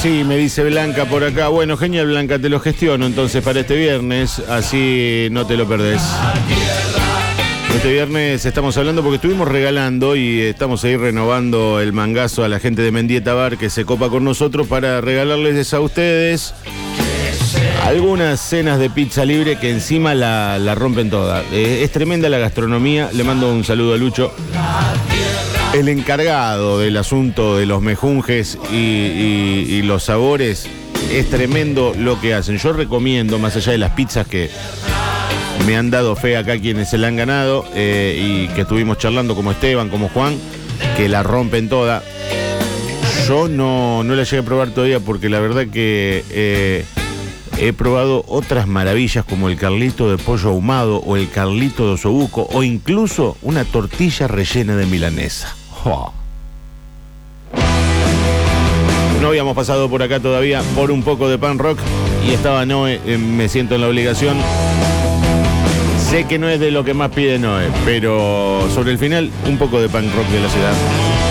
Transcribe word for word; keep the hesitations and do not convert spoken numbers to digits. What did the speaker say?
Sí, me dice Blanca por acá. Bueno, genial, Blanca, te lo gestiono entonces para este viernes, así no te lo perdés. Este viernes estamos hablando porque estuvimos regalando y estamos ahí renovando el mangazo a la gente de Mendieta Bar que se copa con nosotros para regalarles a ustedes algunas cenas de pizza libre que encima la, la rompen toda. Eh, es tremenda la gastronomía. Le mando un saludo a Lucho, el encargado del asunto de los mejunjes y, y, y los sabores. Es tremendo lo que hacen. Yo recomiendo, más allá de las pizzas que me han dado fe acá quienes se la han ganado eh, y que estuvimos charlando como Esteban, como Juan, que la rompen toda. Yo no, no la llegué a probar todavía porque la verdad que eh, he probado otras maravillas como el Carlito de pollo ahumado o el Carlito de osobuco o incluso una tortilla rellena de milanesa. Oh. No habíamos pasado por acá todavía por un poco de pan rock y estaba Noé, eh, me siento en la obligación. Sé que no es de lo que más pide Noé, pero sobre el final un poco de pan rock de la ciudad.